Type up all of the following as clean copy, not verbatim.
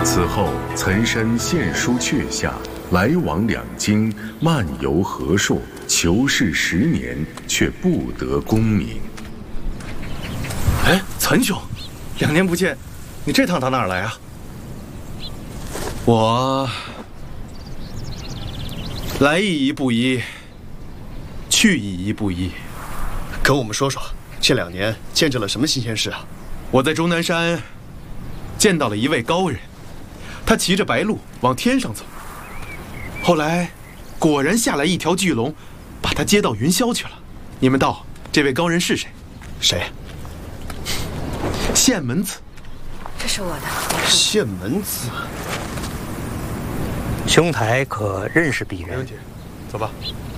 此后，岑参献书阙下，来往两京，漫游河朔，求是10年，却不得功名。 哎，岑兄，2年不见，你这趟到哪儿来啊？我来意一不一，去意一不一。 跟我们说说，这2年见着了什么新鲜事啊？ 我在终南山见到了一位高人，他骑着白鹿往天上走，后来果然下来一条巨龙，把他接到云霄去了。你们道这位高人是谁？ 谁？ 县门子。 这是我的。 县门子。 兄台可认识鄙人？ 没问题，走吧。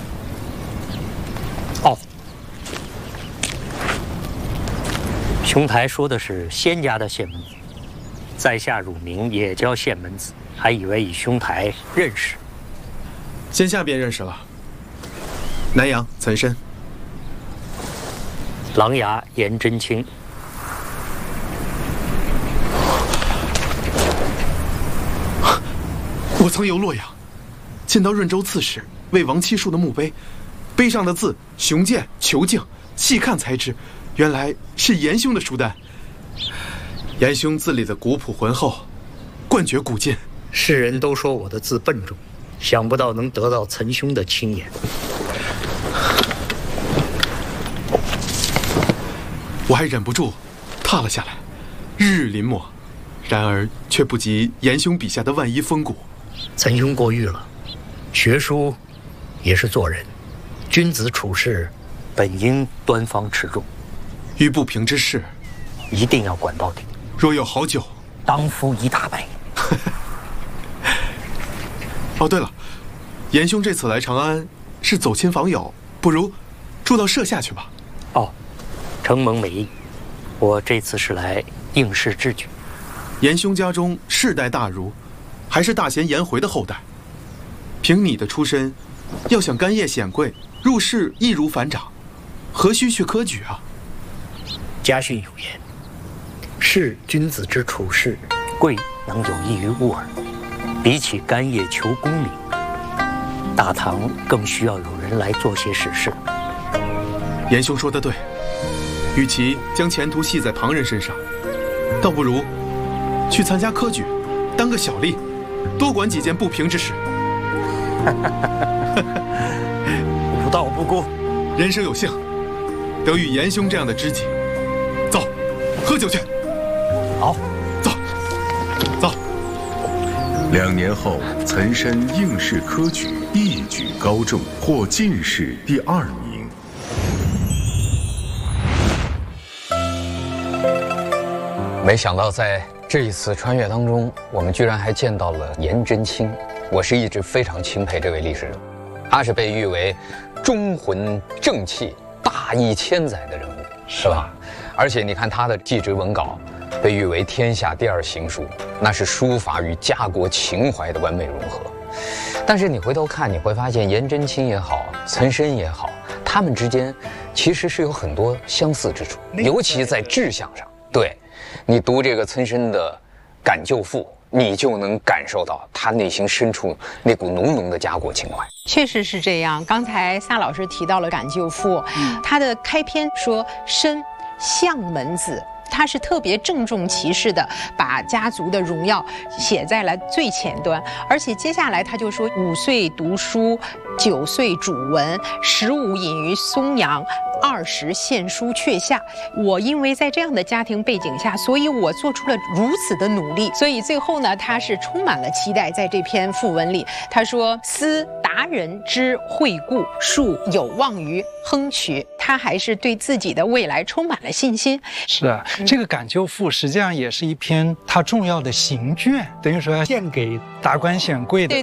哦，兄台说的是仙家的县门子，在下乳名也叫县门子，还以为与兄台认识。 先下便认识了。南阳岑参， 琅琊颜真卿。 我曾游洛阳，见到润州刺史为王七树的墓碑，碑上的字雄健遒劲，细看才知，原来是严兄的书单。严兄字里的古朴浑厚，冠绝古今。 世人都说我的字笨重，想不到能得到岑兄的青眼。 我还忍不住踏了下来，日日临摹，然而却不及严兄笔下的万一风骨。 岑兄过誉了，学书也是做人，君子处事本应端方持重， 遇不平之事， 一定要管到底。 若有好酒， 当敷一大杯。 哦，对了，严兄这次来长安是走亲访友，不如住到舍下去吧。 哦，承蒙美意，我这次是来应试之举。 严兄家中世代大儒，还是大贤颜回的后代。凭你的出身，要想干业显贵，入仕易如反掌，何须去科举啊？ 家训有言：是君子之处事，贵能有益于物耳。比起干业求功名，大唐更需要有人来做些实事。 严兄说得对，与其将前途系在旁人身上，倒不如去参加科举，当个小吏，多管几件不平之事。 吾道不孤， 人生有幸，得遇严兄这样的知己。走，喝酒去。 好， 走，走。 2年后，岑参应试科举，一举高中，获进士第2名。 没想到在这一次穿越当中，我们居然还见到了颜真卿。我是一直非常钦佩这位历史人物，他是被誉为忠魂正气、大义千载的人物，是吧？而且你看他的祭侄文稿，被誉为天下第2行书，那是书法与家国情怀的完美融合。但是你回头看，你会发现颜真卿也好，岑参也好，他们之间其实是有很多相似之处，尤其在志向上。对，你读这个岑参的《感旧赋》，你就能感受到他内心深处那股浓浓的家国情怀。 确实是这样。刚才萨老师提到了《感旧赋》，他的开篇说参相门子。他是特别郑重其事的把家族的荣耀写在了最前端，而且接下来他就说5岁读书，9岁主文，15隐于松阳，20献书阙下。我因为在这样的家庭背景下，所以我做出了如此的努力，所以最后呢，他是充满了期待。在这篇赋文里，他说思达人之惠顾，庶有望于亨渠。他还是对自己的未来充满了信心。 是啊，这个《感旧赋》实际上也是一篇他重要的行卷，等于说要献给达官显贵的。